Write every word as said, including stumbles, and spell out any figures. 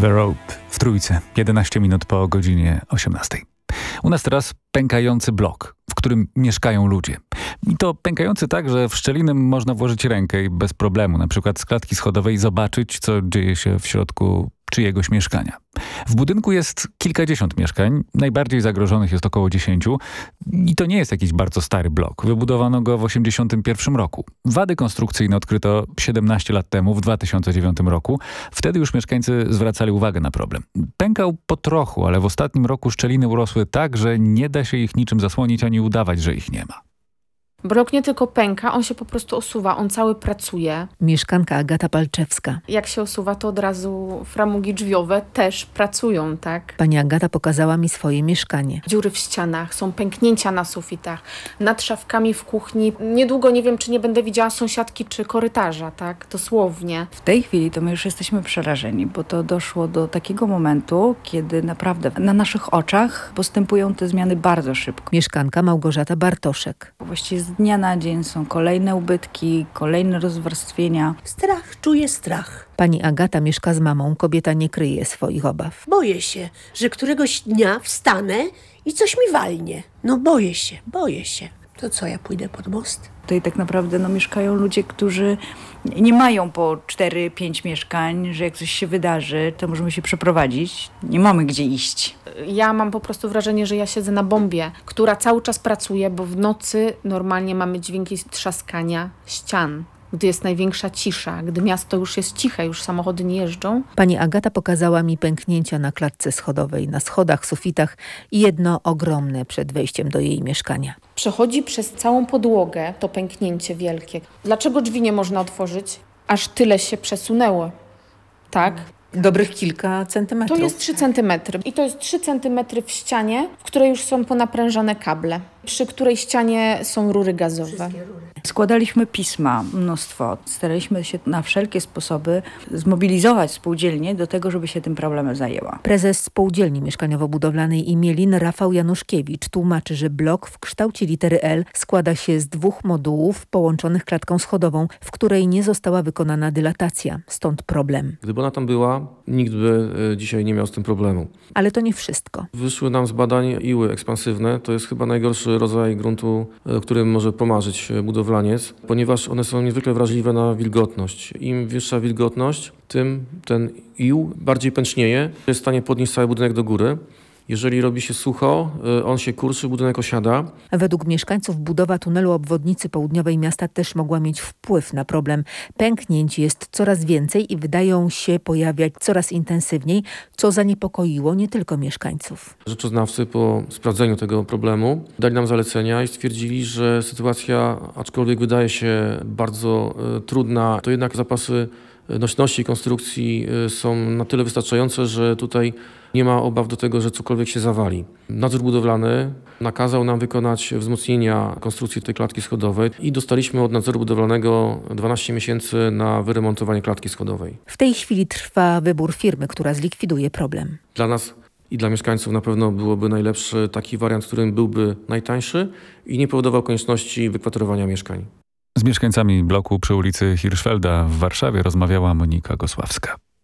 The Rope w Trójce, jedenaście minut po godzinie osiemnastej. U nas teraz pękający blok, w którym mieszkają ludzie. I to pękający tak, że w szczeliny można włożyć rękę i bez problemu, na przykład z klatki schodowej, zobaczyć, co dzieje się w środku czyjegoś mieszkania. W budynku jest kilkadziesiąt mieszkań, najbardziej zagrożonych jest około dziesięciu i to nie jest jakiś bardzo stary blok. Wybudowano go w osiemdziesiątym pierwszym roku. Wady konstrukcyjne odkryto siedemnaście lat temu, w dwa tysiące dziewiątym roku. Wtedy już mieszkańcy zwracali uwagę na problem. Pękał po trochu, ale w ostatnim roku szczeliny urosły tak, że nie da się ich niczym zasłonić ani udawać, że ich nie ma. Blok nie tylko pęka, on się po prostu osuwa, on cały pracuje. Mieszkanka Agata Palczewska. Jak się osuwa, to od razu framugi drzwiowe też pracują, tak? Pani Agata pokazała mi swoje mieszkanie. Dziury w ścianach, są pęknięcia na sufitach, nad szafkami w kuchni. Niedługo nie wiem, czy nie będę widziała sąsiadki czy korytarza, tak? Dosłownie. W tej chwili to my już jesteśmy przerażeni, bo to doszło do takiego momentu, kiedy naprawdę na naszych oczach postępują te zmiany bardzo szybko. Mieszkanka Małgorzata Bartoszek. Właściwie z dnia na dzień są kolejne ubytki, kolejne rozwarstwienia. Strach, czuję strach. Pani Agata mieszka z mamą. Kobieta nie kryje swoich obaw. Boję się, że któregoś dnia wstanę i coś mi walnie. No boję się, boję się. To co, ja pójdę pod most? Tutaj tak naprawdę no, mieszkają ludzie, którzy nie mają po cztery pięć mieszkań, że jak coś się wydarzy, to możemy się przeprowadzić. Nie mamy gdzie iść. Ja mam po prostu wrażenie, że ja siedzę na bombie, która cały czas pracuje, bo w nocy normalnie mamy dźwięki trzaskania ścian. Gdy jest największa cisza, gdy miasto już jest ciche, już samochody nie jeżdżą. Pani Agata pokazała mi pęknięcia na klatce schodowej, na schodach, sufitach i jedno ogromne przed wejściem do jej mieszkania. Przechodzi przez całą podłogę to pęknięcie wielkie. Dlaczego drzwi nie można otworzyć? Aż tyle się przesunęło. Tak? Dobrych kilka centymetrów. To jest trzy centymetry. I to jest trzy centymetry w ścianie, w której już są ponaprężane kable, przy której ścianie są rury gazowe. Składaliśmy pisma, mnóstwo. Staraliśmy się na wszelkie sposoby zmobilizować spółdzielnię do tego, żeby się tym problemem zajęła. Prezes Spółdzielni Mieszkaniowo-Budowlanej Imielin Rafał Januszkiewicz tłumaczy, że blok w kształcie litery L składa się z dwóch modułów połączonych klatką schodową, w której nie została wykonana dylatacja. Stąd problem. Gdyby ona tam była, nikt by dzisiaj nie miał z tym problemu. Ale to nie wszystko. Wyszły nam z badań iły ekspansywne. To jest chyba najgorszy rodzaj gruntu, którym może pomarzyć budowlaniec, ponieważ one są niezwykle wrażliwe na wilgotność. Im wyższa wilgotność, tym ten ił bardziej pęcznieje, jest w stanie podnieść cały budynek do góry. Jeżeli robi się sucho, on się kurczy, budynek osiada. Według mieszkańców budowa tunelu obwodnicy południowej miasta też mogła mieć wpływ na problem. Pęknięć jest coraz więcej i wydają się pojawiać coraz intensywniej, co zaniepokoiło nie tylko mieszkańców. Rzeczoznawcy po sprawdzeniu tego problemu dali nam zalecenia i stwierdzili, że sytuacja, aczkolwiek wydaje się bardzo y, trudna, to jednak zapasy nośności i konstrukcji są na tyle wystarczające, że tutaj nie ma obaw do tego, że cokolwiek się zawali. Nadzór budowlany nakazał nam wykonać wzmocnienia konstrukcji tej klatki schodowej i dostaliśmy od nadzoru budowlanego dwanaście miesięcy na wyremontowanie klatki schodowej. W tej chwili trwa wybór firmy, która zlikwiduje problem. Dla nas i dla mieszkańców na pewno byłoby najlepszy taki wariant, którym byłby najtańszy i nie powodował konieczności wykwaterowania mieszkań. Z mieszkańcami bloku przy ulicy Hirschfelda w Warszawie rozmawiała Monika Gosławska.